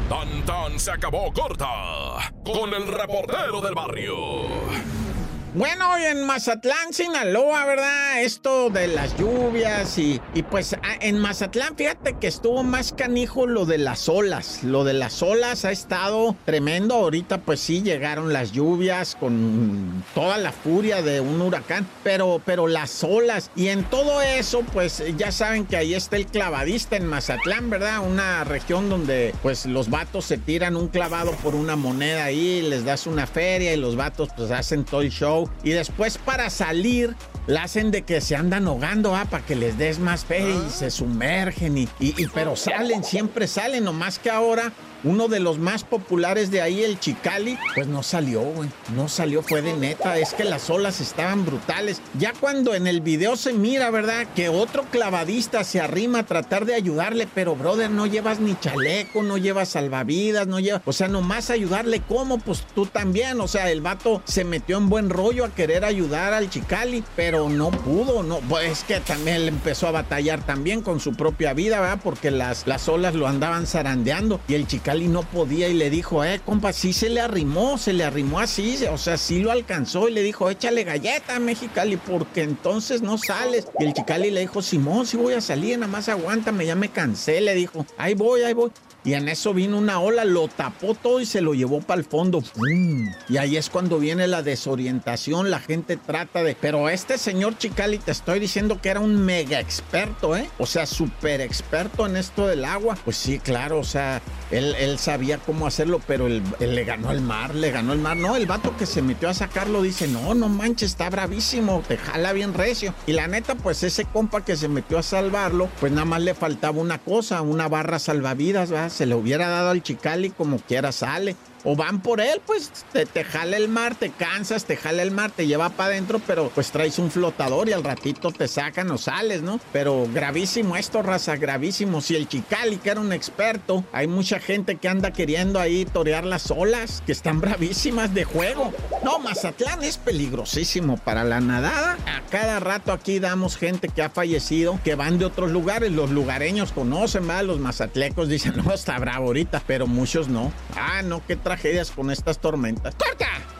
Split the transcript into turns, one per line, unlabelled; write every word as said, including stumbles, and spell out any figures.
Tan tan se acabó corta con el reportero del barrio.
Bueno, hoy en Mazatlán, Sinaloa, ¿verdad? Esto de las lluvias y, y pues en Mazatlán, fíjate que estuvo más canijo lo de las olas. Lo de las olas ha estado tremendo. Ahorita pues sí llegaron las lluvias con toda la furia de un huracán, pero, pero las olas y en todo eso pues ya saben que ahí está el clavadista en Mazatlán, ¿verdad? Una región donde pues los vatos se tiran un clavado por una moneda ahí, les das una feria y los vatos pues hacen todo el show. Y después para salir la hacen de que se andan ahogando, ah, para que les des más fe y se sumergen y, y, y pero salen, siempre salen, nomás que ahora uno de los más populares de ahí, el Chicali, pues no salió, güey, no salió, fue de neta, es que las olas estaban brutales. Ya cuando en el video se mira, ¿verdad?, que otro clavadista se arrima a tratar de ayudarle, pero brother, no llevas ni chaleco, no llevas salvavidas, no llevas, o sea, nomás ayudarle, ¿cómo? Pues tú también, o sea, el vato se metió en buen rollo a querer ayudar al Chicali, pero no pudo, no, pues es que también él empezó a batallar también con su propia vida, ¿verdad?, porque las, las olas lo andaban zarandeando y el Chicali Mexicali no podía y le dijo, eh, compa, sí se le arrimó, se le arrimó así, o sea, sí lo alcanzó y le dijo, échale galleta, Mexicali, porque entonces no sales. Y el Chicali le dijo, Simón, sí voy a salir, nada más aguántame, ya me cansé, le dijo, ahí voy, ahí voy. Y en eso vino una ola, lo tapó todo y se lo llevó para el fondo. ¡Pum! Y ahí es cuando viene la desorientación, la gente trata de... Pero este señor Chicali, te estoy diciendo que era un mega experto, ¿eh? O sea, súper experto en esto del agua. Pues sí, claro, o sea, él, él sabía cómo hacerlo, pero él, él le ganó el mar, le ganó el mar. No, el vato que se metió a sacarlo dice, no, no manches, está bravísimo, te jala bien recio. Y la neta, pues ese compa que se metió a salvarlo, pues nada más le faltaba una cosa, una barra salvavidas, ¿verdad? Se le hubiera dado al Chicali, como quiera sale. O van por él, pues te, te jala el mar, te cansas, te jala el mar, te lleva para adentro, pero pues traes un flotador y al ratito te sacan o sales, ¿no? Pero gravísimo esto, raza, gravísimo. Si el Chicali, que era un experto, hay mucha gente que anda queriendo ahí torear las olas, que están bravísimas de juego. No, Mazatlán es peligrosísimo para la nadada. A cada rato aquí damos gente que ha fallecido, que van de otros lugares. Los lugareños conocen, ¿verdad? Los mazatlecos dicen, no, está bravo ahorita, pero muchos no. Ah, no, qué tragedias con estas tormentas. ¡Corta!